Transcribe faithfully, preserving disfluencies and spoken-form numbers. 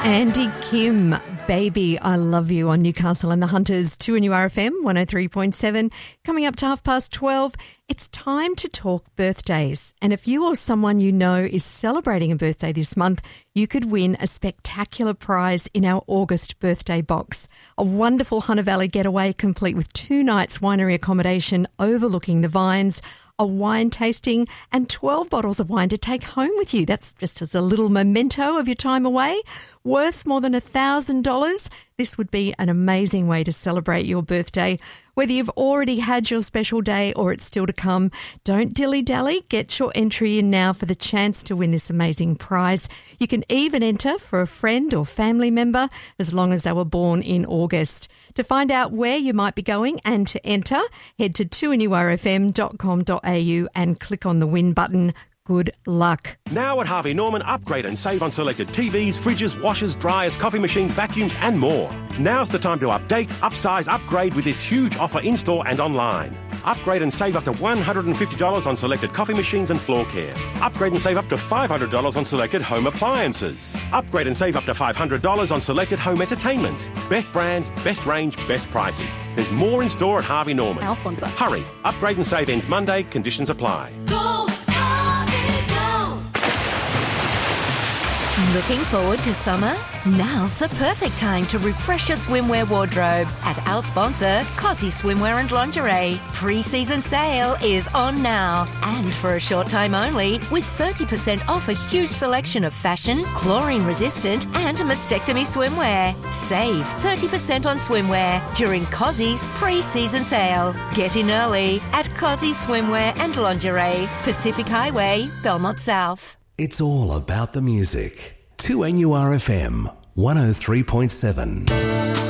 Andy Kim, Baby, I Love You on Newcastle and the Hunters, two N U R F M, one oh three point seven. Coming up to half past twelve, it's time to talk birthdays. And if you or someone you know is celebrating a birthday this month, you could win a spectacular prize in our August birthday box. A wonderful Hunter Valley getaway complete with two nights winery accommodation overlooking the vines, a wine tasting and twelve bottles of wine to take home with you. That's just as a little memento of your time away. Worth more than one thousand dollars. This would be an amazing way to celebrate your birthday. Whether you've already had your special day or it's still to come, don't dilly-dally. Get your entry in now for the chance to win this amazing prize. You can even enter for a friend or family member as long as they were born in August. To find out where you might be going and to enter, head to two N U R F M dot com dot A U and click on the win button. Good luck. Now at Harvey Norman, upgrade and save on selected T Vs, fridges, washers, dryers, coffee machines, vacuums and more. Now's the time to update, upsize, upgrade with this huge offer in-store and online. Upgrade and save up to one hundred fifty dollars on selected coffee machines and floor care. Upgrade and save up to five hundred dollars on selected home appliances. Upgrade and save up to five hundred dollars on selected home entertainment. Best brands, best range, best prices. There's more in store at Harvey Norman. Our sponsor. Hurry. Upgrade and save ends Monday. Conditions apply. Go! Looking forward to summer? Now's the perfect time to refresh your swimwear wardrobe at our sponsor, Cozzy Swimwear and Lingerie. Pre-season sale is on now, and for a short time only, with thirty percent off a huge selection of fashion, chlorine-resistant and mastectomy swimwear. Save thirty percent on swimwear during Cozzy's pre-season sale. Get in early at Cozzy Swimwear and Lingerie, Pacific Highway, Belmont South. It's all about the music. two N U R F M, one oh three point seven.